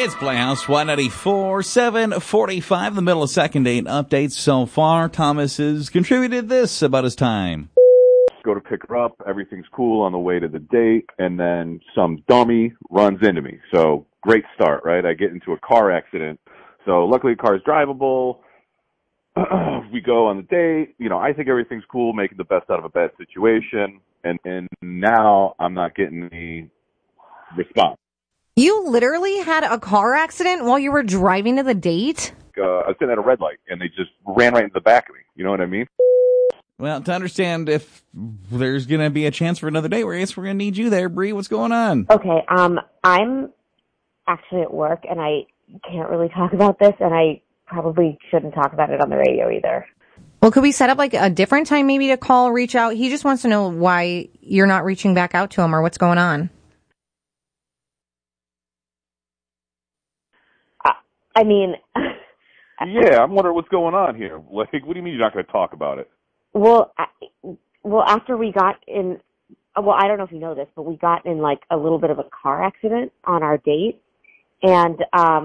It's Playhouse 194, 7:45, the middle of second date updates so far. Thomas has contributed this about his time. Go to pick her up, everything's cool on the way to the date, and then some dummy runs into me. So, great start, right? I get into a car accident. So, luckily the car is drivable. We go on the date. You know, I think everything's cool, making the best out of a bad situation. And now I'm not getting the response. You literally had a car accident while you were driving to the date? I was sitting at a red light, and they just ran right into the back of me. You know what I mean? Well, to understand if there's going to be a chance for another date, I guess we're going to need you there, Bree. What's going on? Okay, I'm actually at work, and I can't really talk about this, and I probably shouldn't talk about it on the radio either. Well, could we set up like a different time maybe to call, reach out? He just wants to know why you're not reaching back out to him or what's going on. I mean... Yeah, I'm wondering what's going on here. Like, what do you mean you're not going to talk about it? Well, after we got in... Well, I don't know if you know this, but we got in, like, a little bit of a car accident on our date, and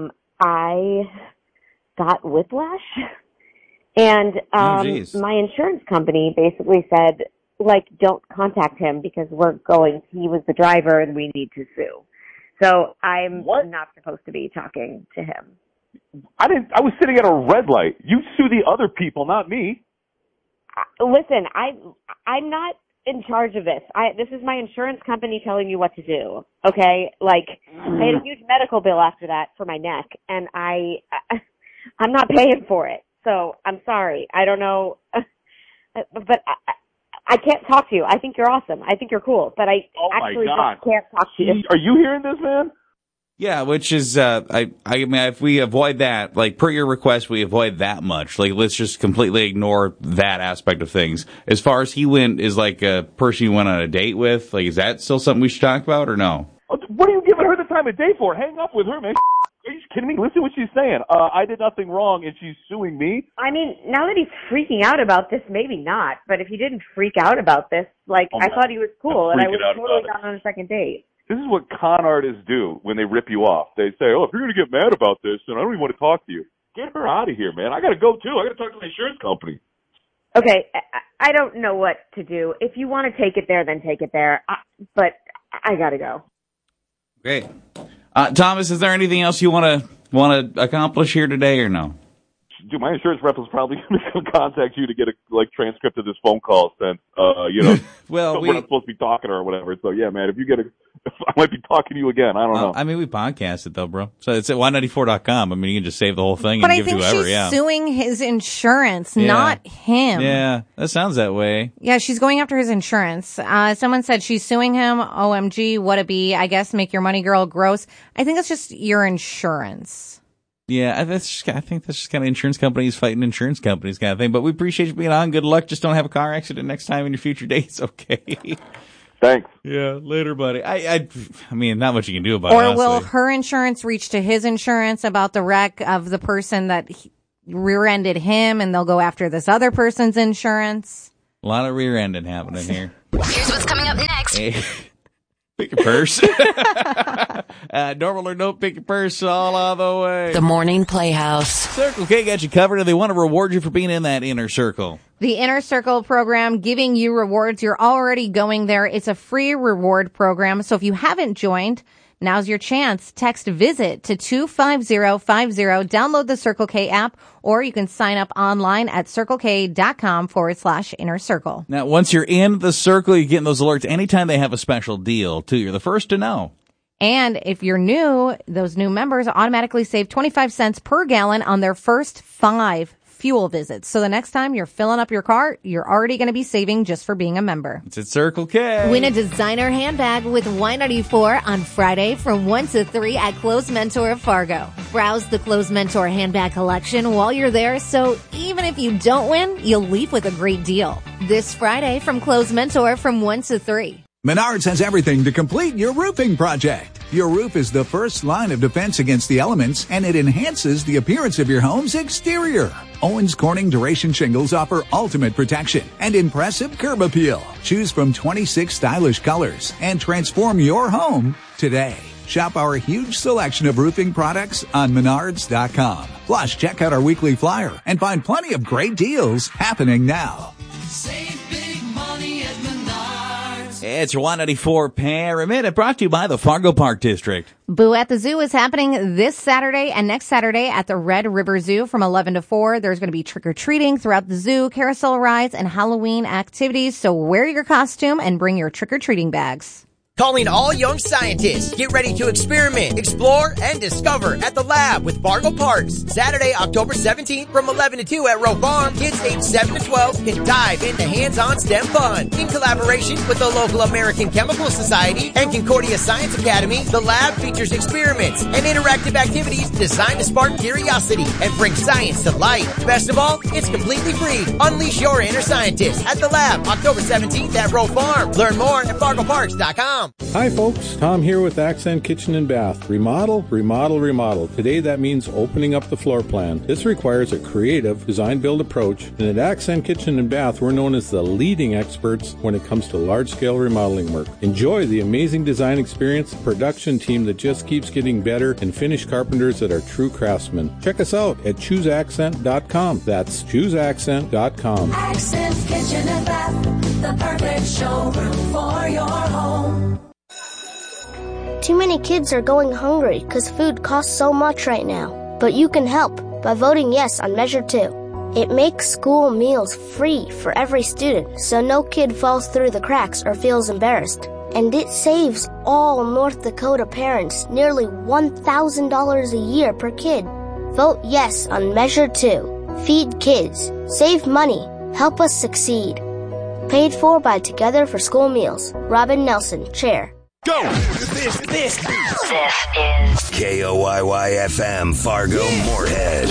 I got whiplash, and my insurance company basically said, like, don't contact him because he was the driver and we need to sue. So I'm not supposed to be talking to him. I was sitting at a red light. You sue the other people, not me. Listen, I'm not in charge of this. This is my insurance company telling you what to do. Okay? Like, I had a huge medical bill after that for my neck, and I'm not paying for it. So I'm sorry. I don't know, but I can't talk to you. I think you're awesome. I think you're cool, but I just can't talk to you. Are you hearing this, man? Yeah, which is, I mean, if we avoid that, like, per your request, we avoid that much. Like, let's just completely ignore that aspect of things. As far as he went, is like a person you went on a date with, like, is that still something we should talk about or no? What are you giving her the time of day for? Hang up with her, man. Are you kidding me? Listen to what she's saying. I did nothing wrong and she's suing me. I mean, now that he's freaking out about this, maybe not. But if he didn't freak out about this, like, I thought he was cool and I was totally not on a second date. This is what con artists do when they rip you off. They say, oh, if you're going to get mad about this, then I don't even want to talk to you. Get her out of here, man. I got to go, too. I got to talk to my insurance company. Okay, I don't know what to do. If you want to take it there, then take it there. But I got to go. Great. Thomas, is there anything else you want to accomplish here today or no? Dude, my insurance rep is probably going to contact you to get a transcript of this phone call since, you know, well, we're not supposed to be talking or whatever. So, yeah, man, if I might be talking to you again. I don't know. I mean, we podcast it, though, bro. So it's at 194.com. I mean, you can just save the whole thing and give it to whoever. But I think she's suing his insurance, not him. Yeah, that sounds that way. Yeah, she's going after his insurance. Someone said she's suing him. OMG, what a bee. I guess make your money, girl, gross. I think it's just your insurance. Yeah, I think that's just kind of insurance companies fighting insurance companies kind of thing. But we appreciate you being on. Good luck. Just don't have a car accident next time in your future dates, okay? Thanks. Yeah, later, buddy. I mean, not much you can do about it, honestly. Or will her insurance reach to his insurance about the wreck of the person that rear-ended him, and they'll go after this other person's insurance? A lot of rear-ending happening here. Here's what's coming up next. Hey. Pick your purse. Normal or no, pick your purse all on the way. The Morning Playhouse. Circle K got you covered, and they want to reward you for being in that inner circle. The Inner Circle program, giving you rewards. You're already going there. It's a free reward program. So if you haven't joined, now's your chance. Text VISIT to 25050. Download the Circle K app, or you can sign up online at circlek.com/inner circle. Now, once you're in the circle, you're getting those alerts anytime they have a special deal, too. You're the first to know. And if you're new, those new members automatically save 25 cents per gallon on their first 5 fuel visits. So the next time you're filling up your car, you're already going to be saving just for being a member. It's at Circle K. Win a designer handbag with Y94 on Friday from 1 to 3 at Clothes Mentor of Fargo. Browse the Clothes Mentor handbag collection while you're there, so even if you don't win, you'll leave with a great deal. This Friday from Clothes Mentor from 1 to 3. Menards has everything to complete your roofing project. Your roof is the first line of defense against the elements, and it enhances the appearance of your home's exterior. Owens Corning Duration Shingles offer ultimate protection and impressive curb appeal. Choose from 26 stylish colors and transform your home today. Shop our huge selection of roofing products on Menards.com. Plus, check out our weekly flyer and find plenty of great deals happening now. Save big money at Menards. It's 194 Pyramid, brought to you by the Fargo Park District. Boo at the Zoo is happening this Saturday and next Saturday at the Red River Zoo from 11 to 4. There's going to be trick-or-treating throughout the zoo, carousel rides, and Halloween activities. So wear your costume and bring your trick-or-treating bags. Calling all young scientists. Get ready to experiment, explore, and discover at the lab with Fargo Parks. Saturday, October 17th from 11 to 2 at Roe Farm. Kids aged 7 to 12 can dive into hands-on STEM fun. In collaboration with the local American Chemical Society and Concordia Science Academy, the lab features experiments and interactive activities designed to spark curiosity and bring science to life. Best of all, it's completely free. Unleash your inner scientist at the lab, October 17th at Roe Farm. Learn more at FargoParks.com. Hi folks, Tom here with Accent Kitchen and Bath. Remodel, remodel, remodel. Today that means opening up the floor plan. This requires a creative design-build approach, and at Accent Kitchen and Bath we're known as the leading experts when it comes to large-scale remodeling work. Enjoy the amazing design experience, production team that just keeps getting better, and finished carpenters that are true craftsmen. Check us out at ChooseAccent.com. That's ChooseAccent.com. Accent Kitchen and Bath, the perfect showroom for your home. Too many kids are going hungry because food costs so much right now. But you can help by voting yes on Measure 2. It makes school meals free for every student, so no kid falls through the cracks or feels embarrassed. And it saves all North Dakota parents nearly $1,000 a year per kid. Vote yes on Measure 2. Feed kids. Save money. Help us succeed. Paid for by Together for School Meals. Robin Nelson, Chair. Go! This is KOYY-FM, Fargo, Moorhead.